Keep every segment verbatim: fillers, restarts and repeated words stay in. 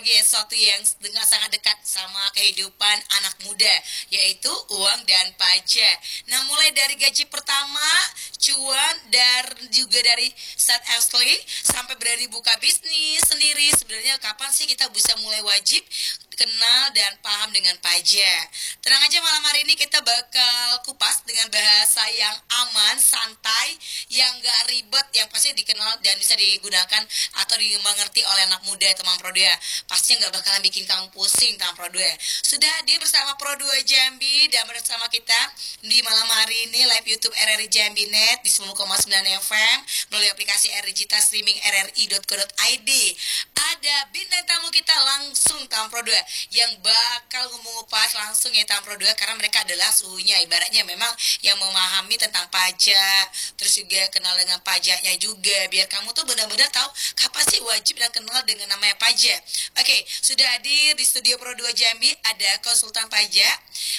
lagi ya sesuatu yang dengan sangat dekat sama kehidupan anak muda, yaitu uang dan pajak. Nah, mulai dari gaji pertama, cuan, dan juga dari start asli sampai berani buka bisnis sendiri. Sebenarnya kapan sih kita bisa mulai wajib kenal dan paham dengan pajak? Tenang aja, malam hari ini kita bakal kupas dengan bahasa yang aman, santai, yang gak ribet, yang pasti dikenal dan bisa digunakan atau dimengerti oleh anak muda teman Pro dua. Pastinya gak bakalan bikin kamu pusing teman Pro dua. Sudah hadir bersama Pro dua Jambi dan bersama kita di malam hari ini live YouTube R R I Jambi Net di sembilan koma sembilan F M melalui aplikasi R R I Digital Streaming R R I dot co dot I D. Ada bintang tamu kita langsung teman Pro dua yang bakal mengupas langsung ya teman Pro dua, karena mereka adalah suhunya, ibaratnya memang yang memahami tentang pajak, terus juga kenal dengan pajaknya juga, biar kamu tuh benar-benar tahu kapan sih wajib dan kenal dengan namanya pajak. Oke, sudah hadir di studio Pro dua Jambi ada konsultan pajak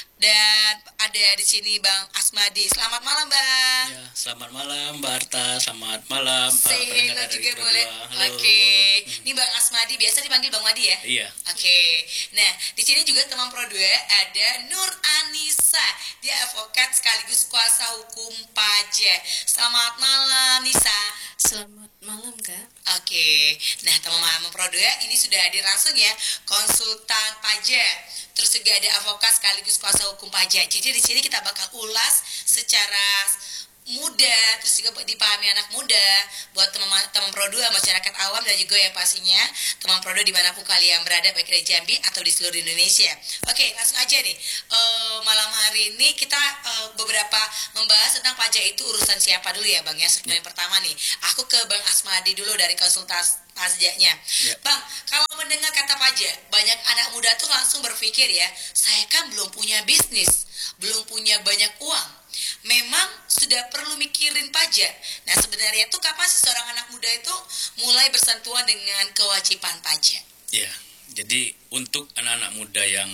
dan ada di sini Bang Asmadi. Selamat malam, Bang. Ya, selamat malam Mbak Arta, selamat malam Pak Say hello juga boleh. Oke, ini Bang Asmadi, biasa dipanggil Bang Madi ya? Iya. Oke, nah di sini juga teman Pro dua ada Nur Anissa, dia advokat sekaligus kuasa hukum pajak. Selamat malam, Nisa. Selamat malam, Kak. Oke, nah teman-teman Pro dua ini sudah hadir langsung ya, konsultan pajak, terus juga ada advokat sekaligus kuasa hukum pajak. Jadi di sini kita bakal ulas secara mudah, terus juga buat dipahami anak muda, buat teman-teman Pro dua, masyarakat awam, dan juga yang pastinya teman Pro dua dimanapun kalian berada, baik di Jambi atau di seluruh Indonesia. Oke, langsung aja nih, uh, malam hari ini kita uh, beberapa membahas tentang pajak itu urusan siapa dulu ya Bang ya. Segmen yang pertama nih, aku ke Bang Asmadi dulu dari konsultas pajaknya. Ya. Bang, kalau mendengar kata pajak, banyak anak muda tuh langsung berpikir ya, saya kan belum punya bisnis, belum punya banyak uang, memang sudah perlu mikirin pajak. Nah, sebenarnya tuh kapan sih seorang anak muda itu mulai bersentuhan dengan kewajiban pajak? Ya, jadi untuk anak-anak muda yang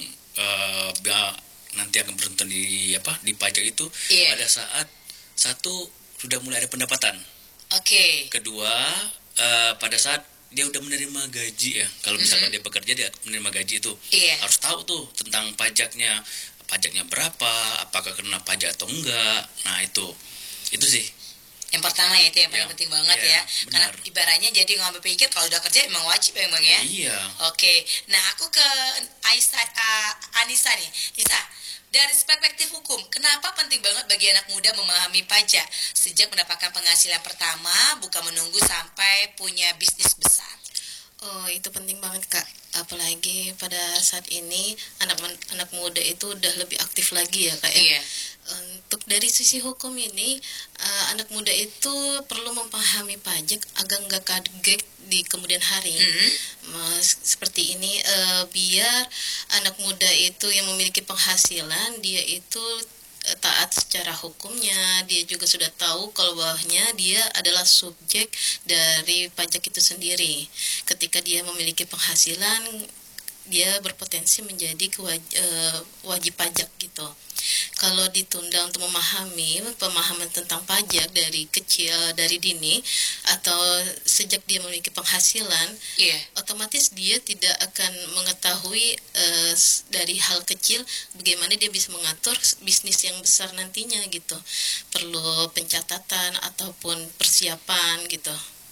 uh, nanti akan bersentuhan di apa di pajak itu, yeah, pada saat satu sudah mulai ada pendapatan. Oke. Okay. Kedua, uh, pada saat dia udah menerima gaji ya, kalau misalkan mm-hmm. dia bekerja dia menerima gaji itu, yeah, harus tahu tuh tentang pajaknya. Pajaknya berapa, apakah kena pajak atau enggak. Nah itu itu sih yang pertama ya, itu yang paling ya, penting banget ya, ya. Karena ibaratnya jadi ngambil pikir kalau udah kerja emang wajib ya Bang ya. Iya. Oke, nah aku ke Aisa, uh, Anissa nih. Nisa, dari perspektif hukum, kenapa penting banget bagi anak muda memahami pajak sejak mendapatkan penghasilan pertama, bukan menunggu sampai punya bisnis besar? Oh, itu penting banget Kak. Apalagi pada saat ini anak anak muda itu udah lebih aktif lagi ya Kak ya. Iya. Untuk dari sisi hukum ini, uh, anak muda itu perlu memahami pajak agar nggak kaget di kemudian hari. Mm-hmm. uh, seperti ini, uh, biar anak muda itu yang memiliki penghasilan, dia itu taat secara hukumnya, dia juga sudah tahu kalau bahwanya dia adalah subjek dari pajak itu sendiri. Ketika dia memiliki penghasilan, dia berpotensi menjadi kewaj- uh, wajib pajak gitu. Kalau ditunda untuk memahami pemahaman tentang pajak dari kecil, dari dini, atau sejak dia memiliki penghasilan, yeah, otomatis dia tidak akan mengetahui uh, dari hal kecil bagaimana dia bisa mengatur bisnis yang besar nantinya gitu. Perlu pencatatan ataupun persiapan gitu.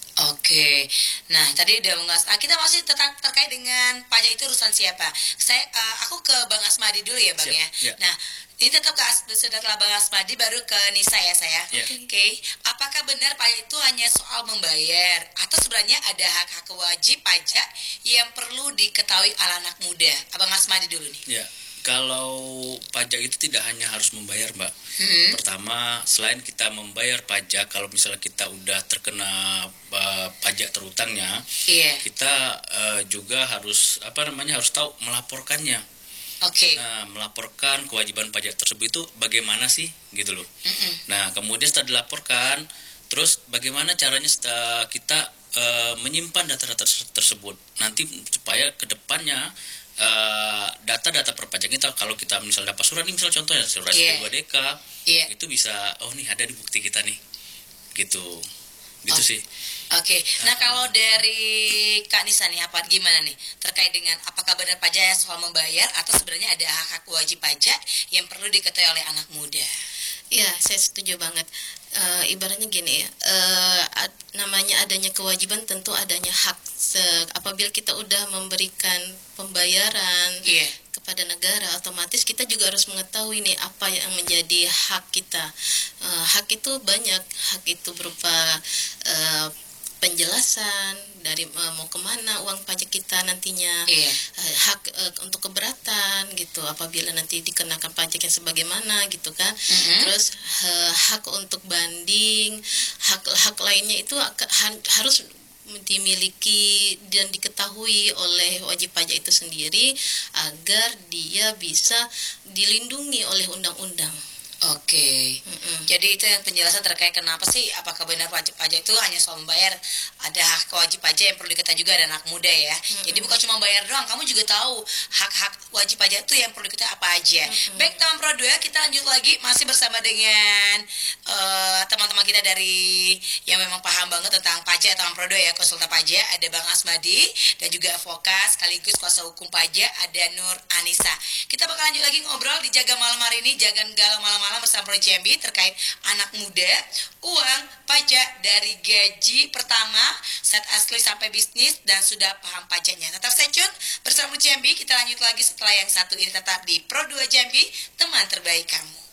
Oke, nah tadi udah mengas. Ah, kita masih tetap terkait dengan pajak itu urusan siapa. Saya, uh, aku ke Bang Asmadi dulu ya Bang. Siap, ya. Ya. Nah, ini tetap ke setelah Bang Asmadi baru ke Nisa ya saya. Ya. Oke, okay. Apakah benar pajak itu hanya soal membayar atau sebenarnya ada hak-hak wajib pajak yang perlu diketahui oleh anak muda? Abang Asmadi dulu nih. Ya. Kalau pajak itu tidak hanya harus membayar, Mbak. Hmm. Pertama, selain kita membayar pajak, kalau misalnya kita udah terkena uh, pajak terutangnya, yeah, kita uh, juga harus apa namanya harus tahu melaporkannya. Oke. Okay. Nah, melaporkan kewajiban pajak tersebut itu bagaimana sih, gitu loh. Mm-mm. Nah, kemudian setelah dilaporkan, terus bagaimana caranya setelah kita uh, menyimpan data-data tersebut nanti supaya kedepannya Uh, data-data perpajak kita, kalau kita misal dapat surat ini, misal contohnya surat yeah. S P dua D K, yeah, itu bisa, oh nih ada di bukti kita nih, gitu, gitu oh. sih. Oke, nah kalau dari Kak Nisa nih, apa gimana nih terkait dengan apakah benar pajak soal membayar atau sebenarnya ada hak-hak wajib pajak yang perlu diketahui oleh anak muda? Ya, saya setuju banget. Eh, ibaratnya gini ya, eh, ad- namanya adanya kewajiban tentu adanya hak. Se- apabila kita udah memberikan pembayaran Iya. kepada negara, otomatis kita juga harus mengetahui nih apa yang menjadi hak kita. Eh, hak itu banyak, hak itu berupa eh, penjelasan dari eh, mau kemana uang pajak kita nantinya, Iya. eh, hak eh, untuk keberatan gitu apabila nanti dikenakan pajak yang sebagaimana gitu kan. Mhm. Terus eh, hak untuk banding, hak-hak lainnya itu aka- han- harus dimiliki dan diketahui oleh wajib pajak itu sendiri agar dia bisa dilindungi oleh undang-undang. Oke, Mm-mm. jadi itu yang penjelasan terkait kenapa sih apakah benar wajib pajak itu hanya soal membayar, ada hak wajib pajak yang perlu diketahui juga ada anak muda ya. Jadi bukan cuma bayar doang, kamu juga tahu hak-hak wajib pajak itu yang perlu diketahui apa aja. Baik teman Pro dua, kita lanjut lagi masih bersama dengan eh, teman-teman kita dari yang memang paham banget tentang pajak teman Pro dua ya, konsultan pajak ada Bang Asmadi dan juga advokat sekaligus kuasa hukum pajak ada Nur Anissa. Kita bakal lanjut lagi ngobrol di Jaga Malam hari ini, Jaga Galau Malam-Malam bersama Pro Jambi terkait anak muda, uang pajak dari gaji pertama, set asli sampai bisnis dan sudah paham pajaknya. Tetap stay tune bersama Pro Jambi, kita lanjut lagi setelah yang satu ini, tetap di Pro dua Jambi, teman terbaik kamu.